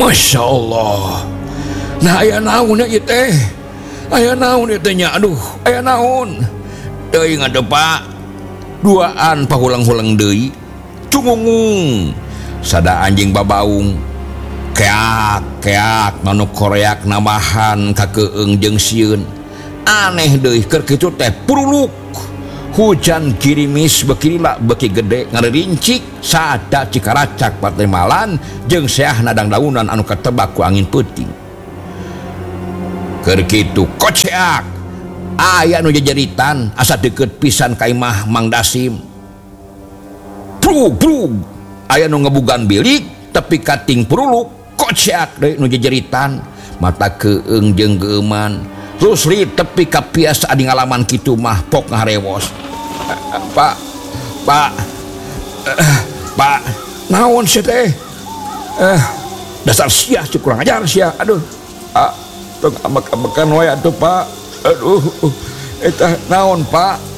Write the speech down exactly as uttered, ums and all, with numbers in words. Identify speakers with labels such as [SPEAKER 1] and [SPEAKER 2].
[SPEAKER 1] Masya Allah. Nah aya naon ya ieu teh? Aya naon ieu teh nya? Aduh, aya naon? Deui ngadeu Pak. Duaan pahulang-hulang deui. Cungungung. Sada anjing babaung. Keak, keak manuk koreak nambahan ka keung jeung sieun. Aneh deui keur kitu teh puruluk. Hujan kirimis beki lila beki gede ngaririncik sada cikaracak patemalan jeung seah nadang daunan anu katebak ku angin peuting. Keur kitu koceak aya nu jejeritan asa deukeut pisan ka imah Mang Dasim. Prug prug aya nu ngebugan bilik tepi kating puruluk koceak deui nu jejeritan mata keung jeung geuman. Terus li tepi ka pias adi ngalaman kitu mah pok ngaharewos. Pak, Pak, uh, Pak, naon sih teh? Eh, dasar sia, si kurang ajar sia. Aduh, Pak, tong ambek-ambekan wae atuh Pak. Aduh, eta naon Pak?